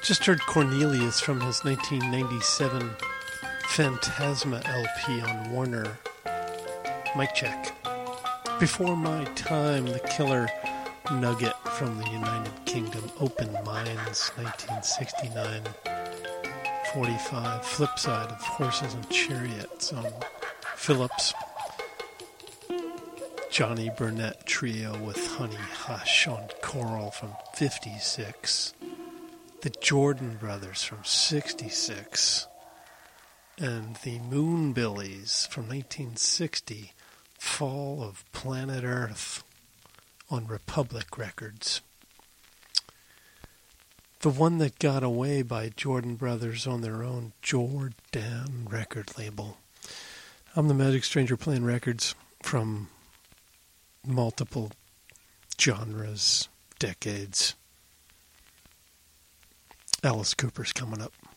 Just heard Cornelius from his 1997 Phantasma LP on Warner. Mic check. Before My Time, The Killer Nugget from the United Kingdom. Open Minds, 1969. 45. Flip Side of Horses and Chariots on Phillips. Johnny Burnett Trio with Honey Hush on Coral from 56. The Jordan Brothers from 66, and the Moonbillies from 1960, Fall of Planet Earth on Republic Records. The One That Got Away by Jordan Brothers on their own Jordan record label. I'm the Magic Stranger playing records from multiple genres, decades. Alice Cooper's coming up.